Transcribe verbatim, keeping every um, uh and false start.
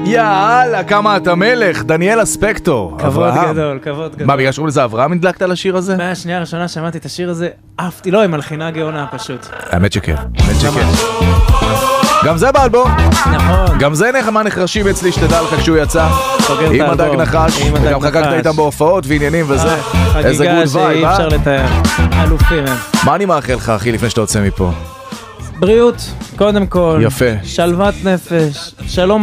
יאללה, כמה אתה מלך, דניאל אספקטור. כבוד גדול, כבוד גדול. מה, בגלל שקוראים לזה אברהם הדלקת על השיר הזה? מהשנייה הראשונה שמעתי את השיר הזה, עפתי, לא, עם מלחינה גאונה פשוט. האמת שכן, האמת שכן. גם זה באלבום. נכון. גם זה נחמה נחרשים אצלי, שתדע לך כשהוא יצא. עם הדג נחש, וגם חגגת איתם בהופעות ועניינים וזה. איזה גוד וייב, חגיגה שאי אפשר לתאר. אלופים הם. מה אני מאחל לך, אחי, לפני שאתה יוצא מפה? בריאות, קודם כל. יפה. שלוות נפש, שלום